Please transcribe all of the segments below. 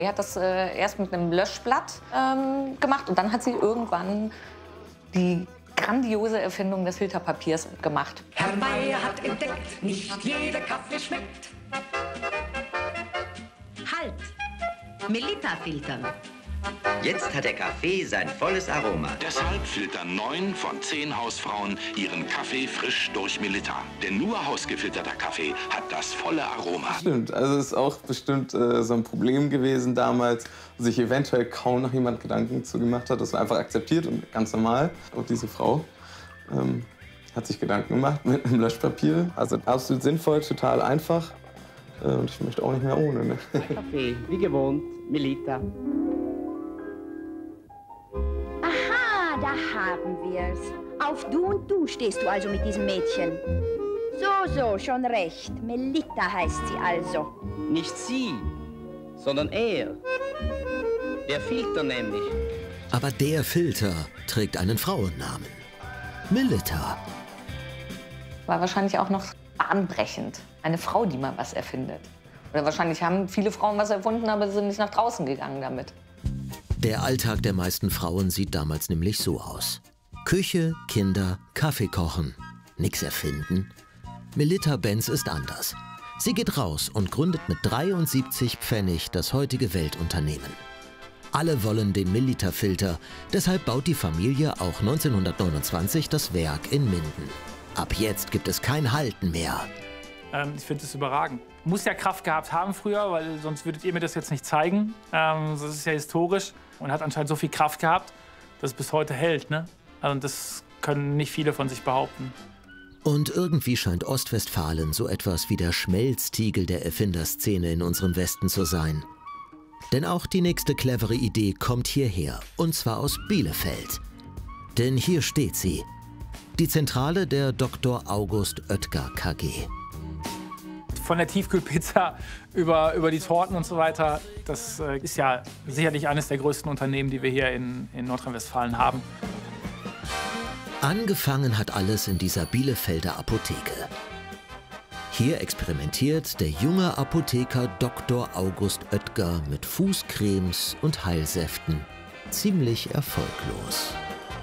Er hat das erst mit einem Löschblatt gemacht und dann hat sie irgendwann die grandiose Erfindung des Filterpapiers gemacht. Herr Meier hat entdeckt, nicht jeder Kaffee schmeckt. Halt! Melitta-Filtern. Jetzt hat der Kaffee sein volles Aroma. Deshalb filtern 9 von 10 Hausfrauen ihren Kaffee frisch durch Melitta. Denn nur hausgefilterter Kaffee hat das volle Aroma. Stimmt, also es ist auch bestimmt so ein Problem gewesen damals, wo sich eventuell kaum noch jemand Gedanken zu gemacht hat. Das war einfach akzeptiert und ganz normal. Und diese Frau hat sich Gedanken gemacht mit einem Löschpapier. Also absolut sinnvoll, total einfach. Und ich möchte auch nicht mehr ohne. Ne? Kaffee, wie gewohnt, Melitta. Aha, da haben wir's. Auf Du und Du stehst du also mit diesem Mädchen. So, schon recht. Melitta heißt sie also. Nicht sie, sondern er. Der Filter nämlich. Aber der Filter trägt einen Frauennamen. Melitta. War wahrscheinlich auch noch bahnbrechend. Eine Frau, die mal was erfindet. Oder wahrscheinlich haben viele Frauen was erfunden, aber sind nicht nach draußen gegangen damit. Der Alltag der meisten Frauen sieht damals nämlich so aus. Küche, Kinder, Kaffee kochen. Nix erfinden. Melitta Benz ist anders. Sie geht raus und gründet mit 73 Pfennig das heutige Weltunternehmen. Alle wollen den Melitta-Filter, deshalb baut die Familie auch 1929 das Werk in Minden. Ab jetzt gibt es kein Halten mehr. Ich finde es überragend. Muss ja Kraft gehabt haben früher, weil sonst würdet ihr mir das jetzt nicht zeigen. Das ist ja historisch und hat anscheinend so viel Kraft gehabt, dass es bis heute hält. Ne? Also das können nicht viele von sich behaupten. Und irgendwie scheint Ostwestfalen so etwas wie der Schmelztiegel der Erfinderszene in unserem Westen zu sein. Denn auch die nächste clevere Idee kommt hierher, und zwar aus Bielefeld. Denn hier steht sie, die Zentrale der Dr. August Oetker KG. Von der Tiefkühlpizza über die Torten und so weiter, das ist ja sicherlich eines der größten Unternehmen, die wir hier in Nordrhein-Westfalen haben. Angefangen hat alles in dieser Bielefelder Apotheke. Hier experimentiert der junge Apotheker Dr. August Oetker mit Fußcremes und Heilsäften. Ziemlich erfolglos.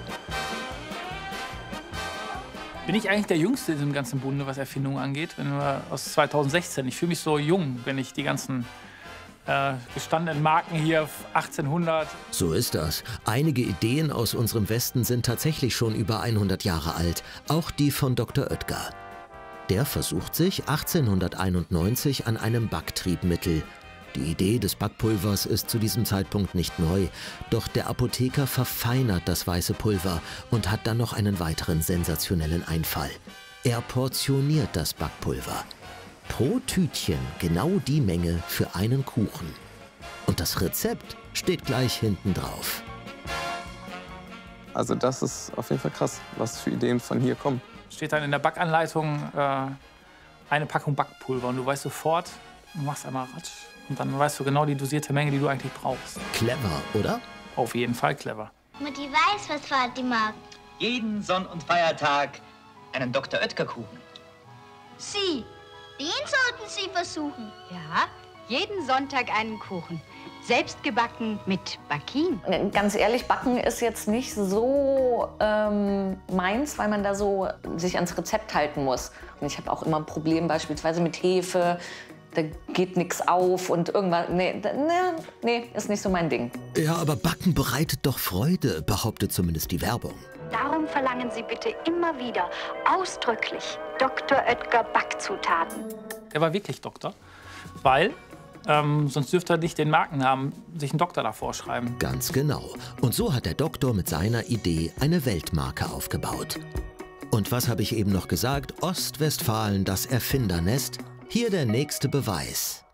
Bin ich eigentlich der Jüngste in diesem ganzen Bunde, was Erfindungen angeht? Wenn wir aus 2016. Ich fühle mich so jung, wenn ich die ganzen gestandenen Marken hier 1800. So ist das. Einige Ideen aus unserem Westen sind tatsächlich schon über 100 Jahre alt. Auch die von Dr. Oetker. Der versucht sich 1891 an einem Backtriebmittel. Die Idee des Backpulvers ist zu diesem Zeitpunkt nicht neu, doch der Apotheker verfeinert das weiße Pulver und hat dann noch einen weiteren sensationellen Einfall. Er portioniert das Backpulver. Pro Tütchen genau die Menge für einen Kuchen. Und das Rezept steht gleich hinten drauf. Also das ist auf jeden Fall krass, was für Ideen von hier kommen. Steht dann in der Backanleitung eine Packung Backpulver und du weißt sofort, du machst einmal ratsch und dann weißt du genau die dosierte Menge, die du eigentlich brauchst. Clever, oder? Auf jeden Fall clever. Mutti weiß, was Vati mag. Jeden Sonn- und Feiertag einen Dr. Oetker-Kuchen. Sie, den sollten Sie versuchen. Ja, jeden Sonntag einen Kuchen. Selbst gebacken mit Bakin. Ganz ehrlich, Backen ist jetzt nicht so meins, weil man da so sich ans Rezept halten muss. Und ich habe auch immer ein Problem beispielsweise mit Hefe. Da geht nichts auf und irgendwas. Nee, ist nicht so mein Ding. Ja, aber Backen bereitet doch Freude, behauptet zumindest die Werbung. Darum verlangen Sie bitte immer wieder ausdrücklich Dr. Oetker Backzutaten. Er war wirklich Doktor, weil sonst dürfte er nicht den Markennamen sich einen Doktor davor schreiben. Ganz genau. Und so hat der Doktor mit seiner Idee eine Weltmarke aufgebaut. Und was habe ich eben noch gesagt? Ostwestfalen, das Erfindernest? Hier der nächste Beweis.